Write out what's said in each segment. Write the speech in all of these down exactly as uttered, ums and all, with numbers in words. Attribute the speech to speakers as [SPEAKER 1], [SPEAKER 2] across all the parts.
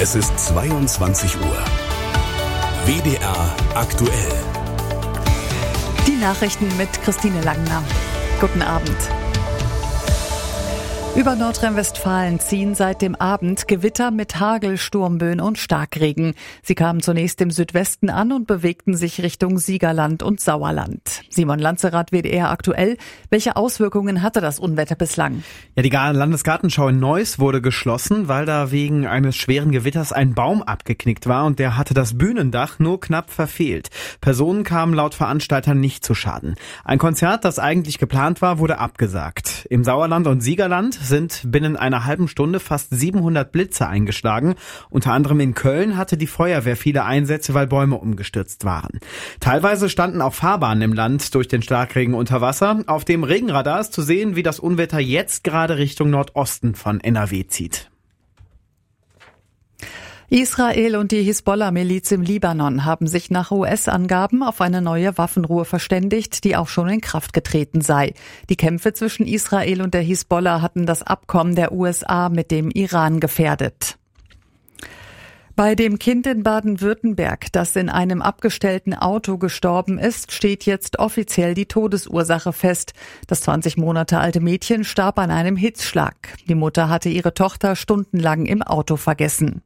[SPEAKER 1] Es ist zweiundzwanzig Uhr. W D R aktuell.
[SPEAKER 2] Die Nachrichten mit Christine Langner. Guten Abend. Über Nordrhein-Westfalen ziehen seit dem Abend Gewitter mit Hagel, Sturmböen und Starkregen. Sie kamen zunächst im Südwesten an und bewegten sich Richtung Siegerland und Sauerland. Simon Lanzerath, W D R aktuell. Welche Auswirkungen hatte das Unwetter bislang?
[SPEAKER 3] Ja, die Landesgartenschau in Neuss wurde geschlossen, weil da wegen eines schweren Gewitters ein Baum abgeknickt war und der hatte das Bühnendach nur knapp verfehlt. Personen kamen laut Veranstaltern nicht zu Schaden. Ein Konzert, das eigentlich geplant war, wurde abgesagt. Im Sauerland und Siegerland sind binnen einer halben Stunde fast siebenhundert Blitze eingeschlagen. Unter anderem in Köln hatte die Feuerwehr viele Einsätze, weil Bäume umgestürzt waren. Teilweise standen auch Fahrbahnen im Land durch den Starkregen unter Wasser. Auf dem Regenradar ist zu sehen, wie das Unwetter jetzt gerade Richtung Nordosten von N R W zieht.
[SPEAKER 2] Israel und die Hisbollah-Miliz im Libanon haben sich nach U S-Angaben auf eine neue Waffenruhe verständigt, die auch schon in Kraft getreten sei. Die Kämpfe zwischen Israel und der Hisbollah hatten das Abkommen der U S A mit dem Iran gefährdet. Bei dem Kind in Baden-Württemberg, das in einem abgestellten Auto gestorben ist, steht jetzt offiziell die Todesursache fest. Das zwanzig Monate alte Mädchen starb an einem Hitzschlag. Die Mutter hatte ihre Tochter stundenlang im Auto vergessen.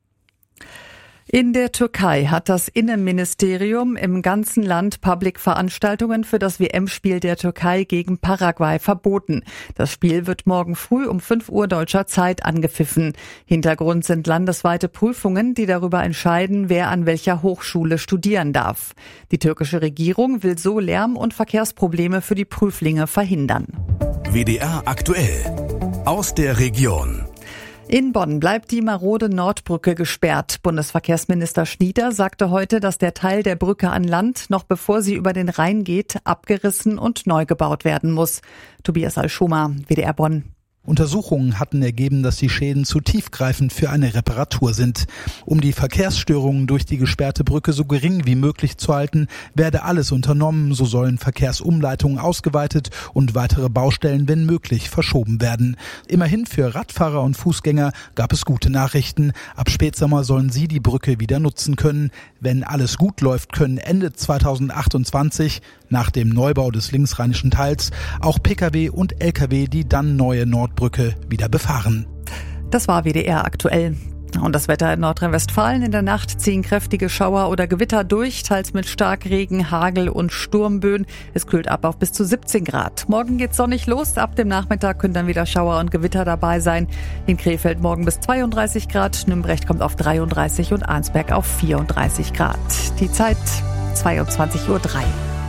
[SPEAKER 2] In der Türkei hat das Innenministerium im ganzen Land Public-Veranstaltungen für das W M-Spiel der Türkei gegen Paraguay verboten. Das Spiel wird morgen früh um fünf Uhr deutscher Zeit angepfiffen. Hintergrund sind landesweite Prüfungen, die darüber entscheiden, wer an welcher Hochschule studieren darf. Die türkische Regierung will so Lärm- und Verkehrsprobleme für die Prüflinge verhindern.
[SPEAKER 1] W D R aktuell. Aus der Region.
[SPEAKER 2] In Bonn bleibt die marode Nordbrücke gesperrt. Bundesverkehrsminister Schnieder sagte heute, dass der Teil der Brücke an Land, noch bevor sie über den Rhein geht, abgerissen und neu gebaut werden muss. Tobias Alschumer, W D R Bonn.
[SPEAKER 4] Untersuchungen hatten ergeben, dass die Schäden zu tiefgreifend für eine Reparatur sind. Um die Verkehrsstörungen durch die gesperrte Brücke so gering wie möglich zu halten, werde alles unternommen. So sollen Verkehrsumleitungen ausgeweitet und weitere Baustellen, wenn möglich, verschoben werden. Immerhin für Radfahrer und Fußgänger gab es gute Nachrichten. Ab Spätsommer sollen sie die Brücke wieder nutzen können. Wenn alles gut läuft, können Ende zweitausendachtundzwanzig, nach dem Neubau des linksrheinischen Teils, auch Pkw und Lkw die dann neue Nordbrücke wieder befahren.
[SPEAKER 2] Das war W D R aktuell. Und das Wetter in Nordrhein-Westfalen: In der Nacht ziehen kräftige Schauer oder Gewitter durch, teils mit Starkregen, Hagel und Sturmböen. Es kühlt ab auf bis zu siebzehn Grad. Morgen geht's sonnig los. Ab dem Nachmittag können dann wieder Schauer und Gewitter dabei sein. In Krefeld morgen bis zweiunddreißig Grad, Nümbrecht kommt auf dreiunddreißig und Arnsberg auf vierunddreißig Grad. Die Zeit zweiundzwanzig Uhr drei.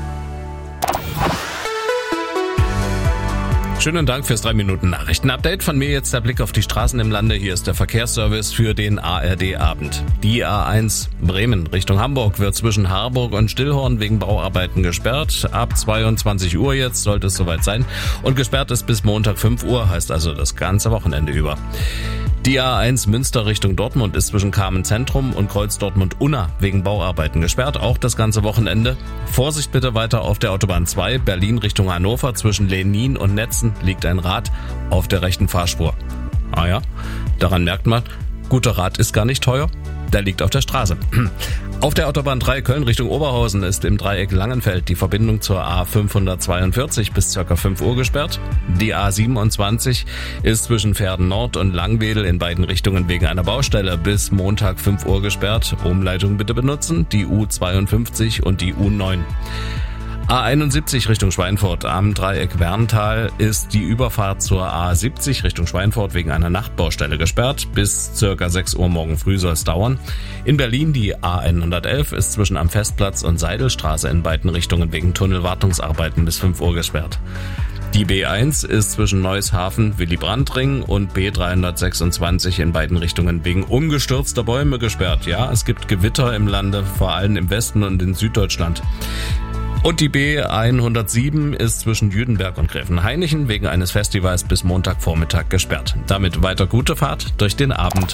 [SPEAKER 5] Schönen Dank fürs drei Minuten Nachrichten-Update. Von mir jetzt der Blick auf die Straßen im Lande. Hier ist der Verkehrsservice für den A R D-Abend. Die A eins Bremen Richtung Hamburg wird zwischen Harburg und Stillhorn wegen Bauarbeiten gesperrt. Ab zweiundzwanzig Uhr jetzt sollte es soweit sein. Und gesperrt ist bis Montag fünf Uhr, heißt also das ganze Wochenende über. Die A eins Münster Richtung Dortmund ist zwischen Kamen Zentrum und Kreuz Dortmund-Unna wegen Bauarbeiten gesperrt, auch das ganze Wochenende. Vorsicht bitte weiter auf der Autobahn zwei, Berlin Richtung Hannover, zwischen Lenin und Netzen liegt ein Rad auf der rechten Fahrspur. Ah ja, daran merkt man, guter Rat ist gar nicht teuer, der liegt auf der Straße. Auf der Autobahn drei Köln Richtung Oberhausen ist im Dreieck Langenfeld die Verbindung zur A fünfhundertzweiundvierzig bis ca. fünf Uhr gesperrt. Die A siebenundzwanzig ist zwischen Verden Nord und Langwedel in beiden Richtungen wegen einer Baustelle bis Montag fünf Uhr gesperrt. Umleitung bitte benutzen, die U zweiundfünfzig und die U neun. A einundsiebzig Richtung Schweinfurt am Dreieck Werntal ist die Überfahrt zur A siebzig Richtung Schweinfurt wegen einer Nachtbaustelle gesperrt. Bis circa sechs Uhr morgen früh soll es dauern. In Berlin die A hundertelf ist zwischen am Festplatz und Seidelstraße in beiden Richtungen wegen Tunnelwartungsarbeiten bis fünf Uhr gesperrt. Die B eins ist zwischen Neushafen, Willy-Brandt-Ring und B dreihundertsechsundzwanzig in beiden Richtungen wegen umgestürzter Bäume gesperrt. Ja, es gibt Gewitter im Lande, vor allem im Westen und in Süddeutschland. Und die B hundertsieben ist zwischen Jüdenberg und Gräfenhainichen wegen eines Festivals bis Montagvormittag gesperrt. Damit weiter gute Fahrt durch den Abend.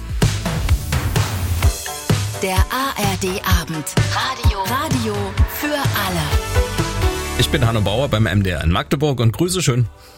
[SPEAKER 6] Der A R D-Abend. Radio. Radio für alle.
[SPEAKER 5] Ich bin Hanno Bauer beim M D R in Magdeburg und grüße schön.